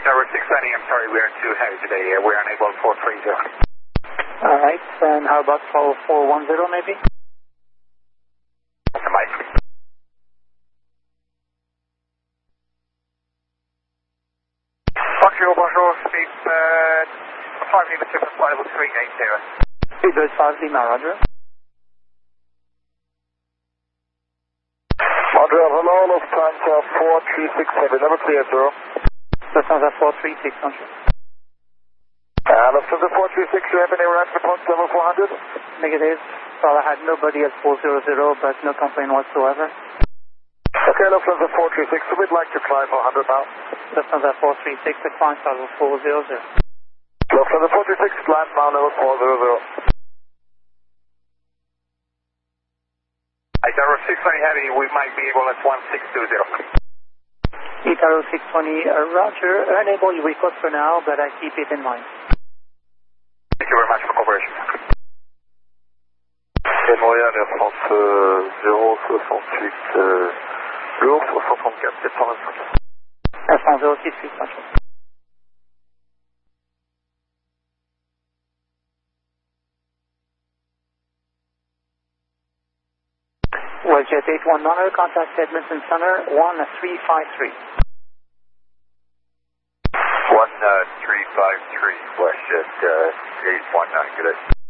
Tower 620, I'm sorry, we are too heavy today. We're unable 430. Alright, and how about 410 maybe? Mike. Foxtrot, bonjour, speed 5 Lima 2.5 Speedbird 5 Lima, roger. Montreal, hello, Lufthansa 436 heavy, level clear, sir. Lufthansa 436, roger. Lufthansa 436, you have any arrived at point level 400? Negative. Well, I had nobody at 400, but no complaint whatsoever. Okay, Lufthansa 436, we'd like to fly 400 now. Lufthansa 436, the climb level 400. Lufthansa 436, land now level 400. Tower 620 heavy, we might be able at 1620. Tower 620, roger. Unable, you record for now, but I keep it in mind. Thank you very much for cooperation. Et Montréal, Air France 068, lourd 334, 725. Air France 068, roger. WestJet 819, contact Edmonton Center 1353. 1353, WestJet 819, good day.